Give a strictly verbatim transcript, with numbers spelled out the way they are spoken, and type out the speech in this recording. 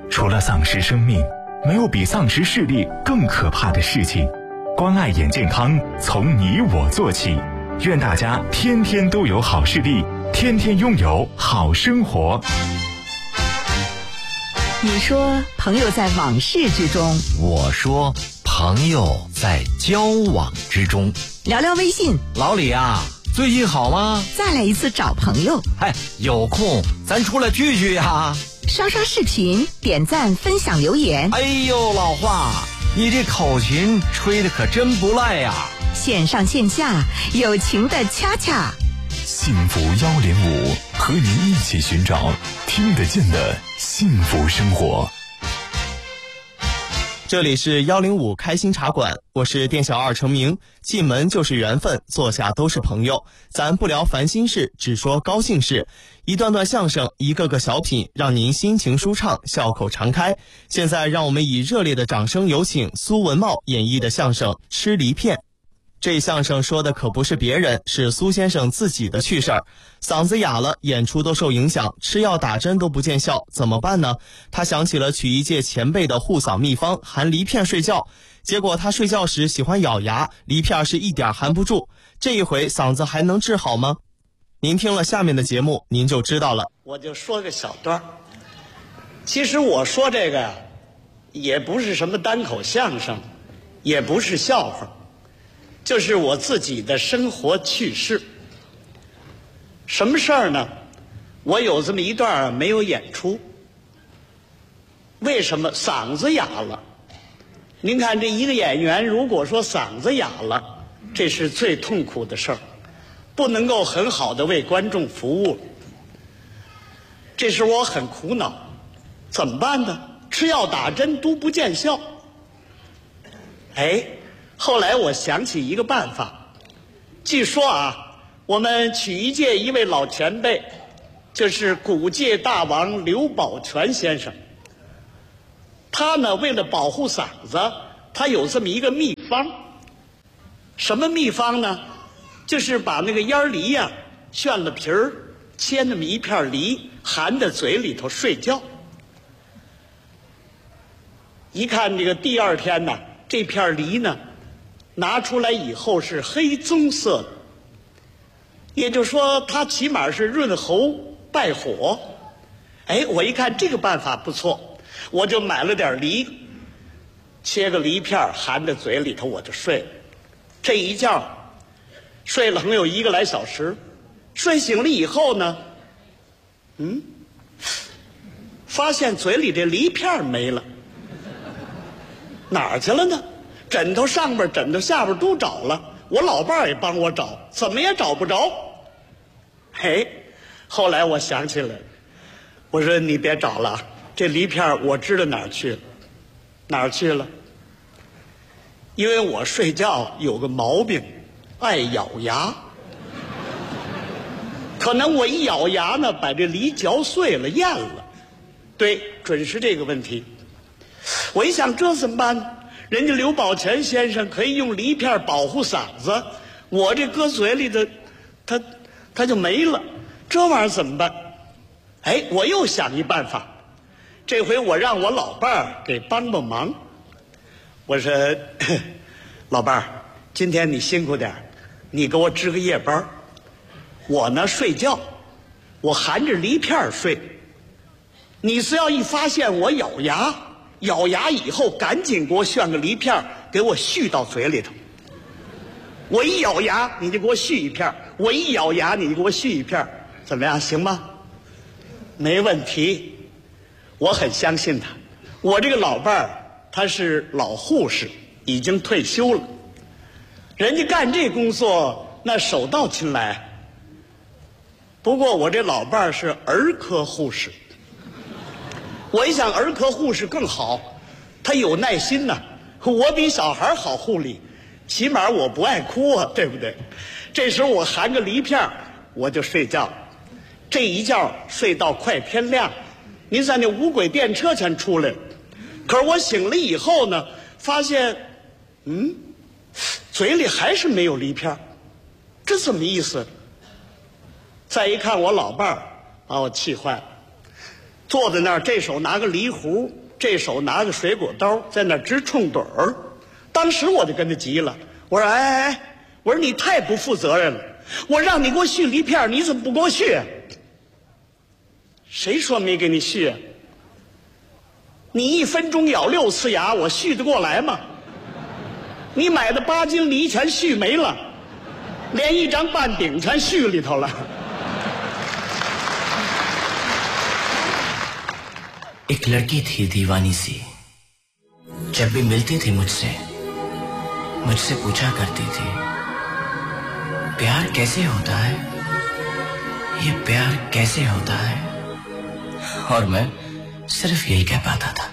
除了丧失生命，没有比丧失视力更可怕的事情。关爱眼健康，从你我做起。愿大家天天都有好视力，天天拥有好生活。 你说朋友在往事之中， 我说朋友在交往之中。 聊聊微信， 老李啊，最近好吗？ 再来一次找朋友。 哎，有空咱出来聚聚呀。 刷刷视频，点赞分享留言。 哎呦，老华，你这口琴吹得可真不赖呀。 线上线下友情的恰恰。 幸福幺零五，和您一起寻找听得见的幸福生活。 这里是幺零五开心茶馆，我是店小二程明。进门就是缘分，坐下都是朋友。咱不聊烦心事，只说高兴事。一段段相声，一个个小品，让您心情舒畅，笑口常开。现在让我们以热烈的掌声有请苏文茂演绎的相声《吃梨片》。这相声说的可不是别人，是苏先生自己的趣事儿。嗓子哑了，演出都受影响，吃药打针都不见效，怎么办呢？他想起了曲艺界前辈的护嗓秘方，含梨片睡觉。结果他睡觉时喜欢咬牙，梨片是一点含不住。这一回嗓子还能治好吗？您听了下面的节目，您就知道了。 我就说个小段。其实我说这个呀，也不是什么单口相声，也不是笑话。就是我自己的生活趣事。什么事儿呢？我有这么一段没有演出。为什么？嗓子哑了。您看，这一个演员如果说嗓子哑了，这是最痛苦的事儿，不能够很好的为观众服务。这时我很苦恼，怎么办呢？吃药打针都不见效。哎，后来我想起一个办法。据说啊，我们曲艺界一位老前辈，就是古界大王刘宝全先生。他呢，为了保护嗓子，他有这么一个秘方。什么秘方呢？就是把那个烟梨呀、啊，炫了皮儿，切那么一片梨，含在嘴里头睡觉。一看这个第二天呢，这片梨呢，拿出来以后是黑棕色的，也就是说它起码是润喉败火。哎，我一看这个办法不错，我就买了点梨，切个梨片含在嘴里头，我就睡了。这一觉睡了能有一个来小时，睡醒了以后呢，嗯，发现嘴里这梨片没了，哪儿去了呢？枕头上边枕头下边都找了，我老伴儿也帮我找，怎么也找不着。嘿，后来我想起来了，我说你别找了，这梨片我知道哪儿去了。哪儿去了？因为我睡觉有个毛病，爱咬牙。可能我一咬牙呢，把这梨嚼碎了咽了。对，准是这个问题。我一想这怎么办呢？人家刘宝全先生可以用梨片保护嗓子，我这搁嘴里的他他就没了，这玩意儿怎么办？哎，我又想一办法，这回我让我老伴儿给帮帮忙。我说老伴儿，今天你辛苦点，你给我值个夜班，我呢睡觉，我含着梨片睡，你只要一发现我咬牙咬牙以后，赶紧给我炫个梨片，给我续到嘴里头。我一咬牙，你就给我续一片；我一咬牙，你就给我续一片，怎么样？行吗？没问题，我很相信他。我这个老伴儿他是老护士，已经退休了，人家干这工作那手到擒来。不过我这老伴儿是儿科护士。我一想儿科护士更好，他有耐心呐、啊，我比小孩好护理，起码我不爱哭啊，对不对？这时候我含个梨片我就睡觉，这一觉睡到快天亮，您在那无轨电车全出来了。可是我醒了以后呢，发现嗯嘴里还是没有梨片，这怎么意思？再一看我老伴儿把我气坏了， 坐在那儿，这手拿个梨核，这手拿个水果刀，在那儿直冲盹儿。当时我就跟他急了，我说：“哎哎哎，我说你太不负责任了！我让你给我续梨片，你怎么不给我续？谁说没给你续啊？你一分钟咬六次牙，我续得过来吗？你买的八斤梨全续没了，连一张半饼全续里头了。” एक लड़की थी दीवानी सी, जब भी मिलती थी मुझसे मुझसे पूछा करती थी, प्यार कैसे होता है, ये प्यार कैसे होता है, और मैं सिर्फ यही कह पाता था।